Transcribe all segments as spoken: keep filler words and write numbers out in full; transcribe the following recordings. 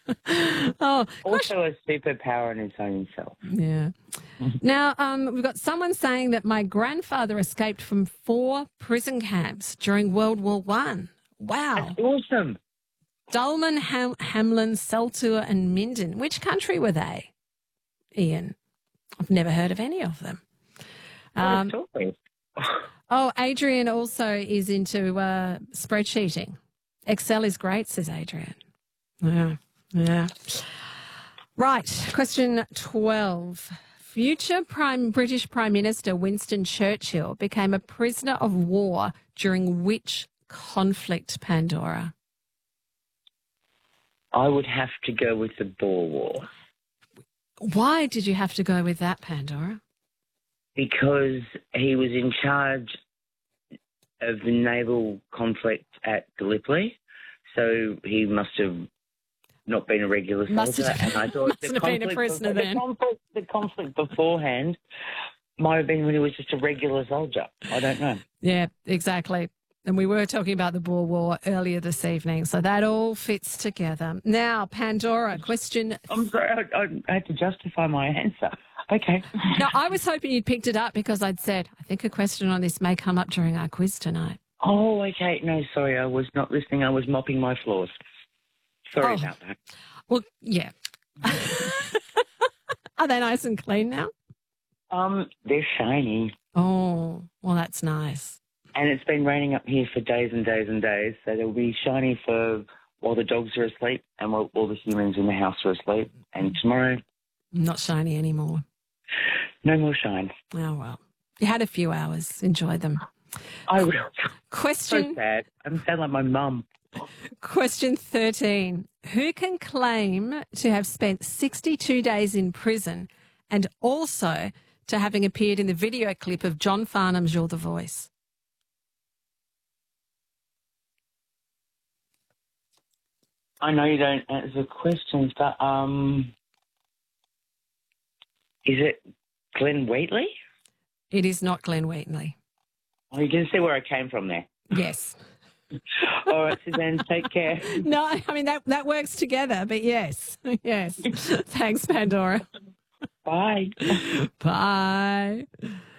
Oh, Also a superpower in its own self. yeah. Now, um, we've got someone saying that my grandfather escaped from four prison camps during World War One. Wow. That's awesome. Dolman, Ham- Hamlin, Seltour and Minden. Which country were they, Ian? I've never heard of any of them. Um, What a story. oh, Adrian also is into uh, spreadsheeting. Excel is great, says Adrian. Yeah, yeah. Right, question twelve. Future Prime British Prime Minister Winston Churchill became a prisoner of war during which conflict, Pandora? I would have to go with the Boer War Why did you have to go with that, Pandora? because he was in charge of the naval conflict at Gallipoli, so he must have not been a regular soldier. Must have- and I thought mustn't have been a prisoner the then. Conflict, the conflict beforehand might have been when he was just a regular soldier. I don't know. Yeah, exactly. And we were talking about the Boer War earlier this evening, so that all fits together. Now, Pandora, question... I'm sorry, I, I had to justify my answer. Okay. No, I was hoping you'd picked it up because I'd said, I think a question on this may come up during our quiz tonight. Oh, okay. No, sorry, I was not listening. I was mopping my floors. Sorry Oh. about that. Well, yeah. Are they nice and clean now? Um, they're shiny. Oh, well, that's nice. And it's been raining up here for days and days and days, so they'll be shiny for while the dogs are asleep and while all the humans in the house are asleep. And tomorrow, Not shiny anymore. no more shine. Oh, well. You had a few hours. Enjoy them. I will. So Question, sad. I sound like my mum. question thirteen. Who can claim to have spent sixty-two days in prison and also to having appeared in the video clip of John Farnham's You're the Voice? I know you don't answer questions, but um, is it Glenn Wheatley? It is not Glenn Wheatley. Oh, you can see where I came from there. Yes. All right, Suzanne, take care. No, I mean, that, that works together, but yes. Yes. Thanks, Pandora. Bye. Bye.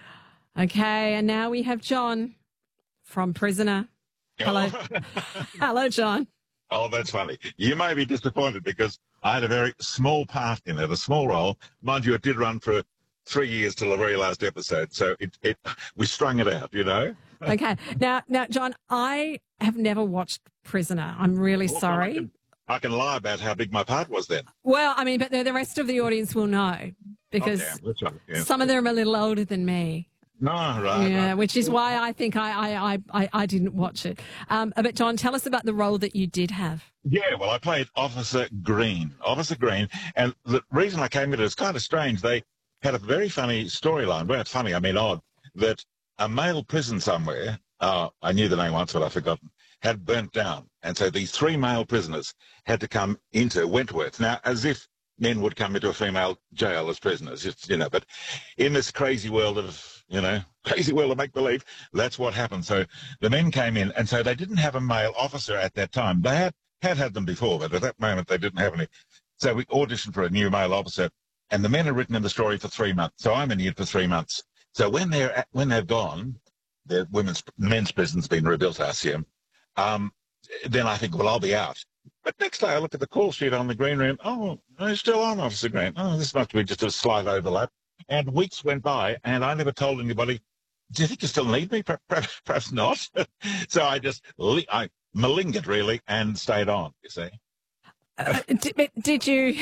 Okay, and now we have John from Prisoner. Hello. Hello, John. Oh, that's funny. You may be disappointed because I had a very small part in it, a small role. Mind you, it did run for three years till the very last episode. So it, it we strung it out, you know. Okay. Now, now, John, I have never watched Prisoner. I'm really Well, I sorry. can, I can lie about how big my part was then. Well, I mean, but the, the rest of the audience will know because Oh, damn, that's right, yeah. some of them are a little older than me. No, right. Yeah, right. which is why I think I I, I, I, I didn't watch it. Um, but John, tell us about the role that you did have. Yeah, well, I played Officer Green. Officer Green. And the reason I came in it is kind of strange. They had a very funny storyline. Well, it's funny, I mean odd, that a male prison somewhere, uh, I knew the name once, but I've forgotten, had burnt down. And so these three male prisoners had to come into Wentworth. Now, as if men would come into a female jail as prisoners, it's, you know, but in this crazy world of, you know, crazy world of make-believe, that's what happened. So the men came in, and so they didn't have a male officer at that time. They had had, had them before, but at that moment they didn't have any. So we auditioned for a new male officer, and the men are written in the story for three months. So I'm in here for three months. So when they're at, when they've gone, the women's men's prison's been rebuilt, I assume. Um, then I think, well, I'll be out. But next day I look at the call sheet on the green room. Oh, it's still on, Officer Green. Oh, this must be just a slight overlap. And weeks went by, and I never told anybody. Do you think you still need me? Perhaps, perhaps not. So I just I malingered really and stayed on. You see. Uh, did, did you?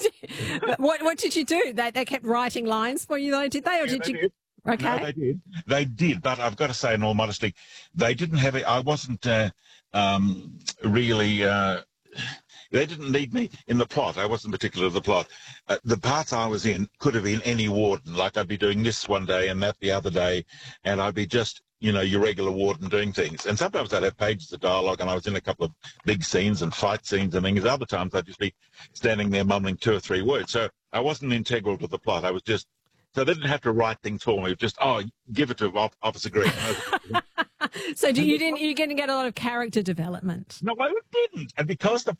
what what did you do? They they kept writing lines for you, though, did they, or Yeah, did they you? did. Okay. No, they did. They did, but I've got to say, in all modesty, they didn't have it. I wasn't uh, um, really. Uh, they didn't need me in the plot. I wasn't particular to the plot. Uh, the parts I was in could have been any warden. Like I'd be doing this one day and that the other day, and I'd be just, you know, your regular warden doing things. And sometimes I'd have pages of dialogue, and I was in a couple of big scenes and fight scenes and things. Other times I'd just be standing there mumbling two or three words. So I wasn't integral to the plot. I was just. So they didn't have to write things for me. It was just, oh, give it to Officer Green. So do you didn't you didn't get a lot of character development? No, I didn't. And because the